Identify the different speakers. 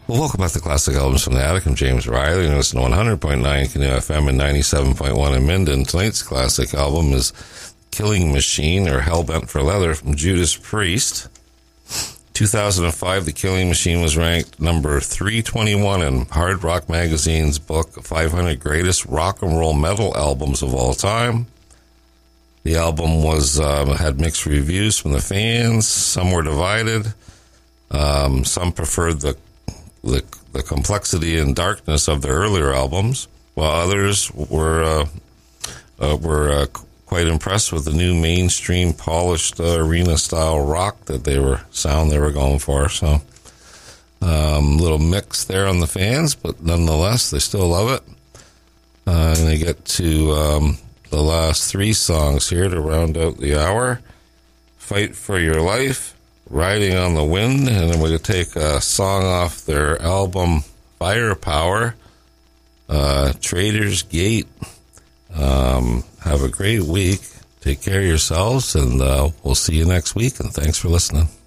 Speaker 1: Well, welcome back to Classic Albums from the Attic. I'm James Riley, and listen to 100.9 Canoe FM and 97.1 in Minden. Tonight's classic album is Killing Machine, or Hellbent for Leather, from Judas Priest. 2005, The Killing Machine was ranked number 321 in Hard Rock Magazine's book, 500 Greatest Rock and Roll Metal Albums of All Time. The album had mixed reviews from the fans. Some were divided. Some preferred the complexity and darkness of the earlier albums, while others were quite impressed with the new mainstream polished arena-style rock that they were going for. So, little mix there on the fans, but nonetheless, they still love it. And they get to the last three songs here to round out the hour. Fight for Your Life, Riding on the Wind, and then we're going to take a song off their album Firepower, Trader's Gate. Have a great week. Take care of yourselves, and we'll see you next week, and thanks for listening.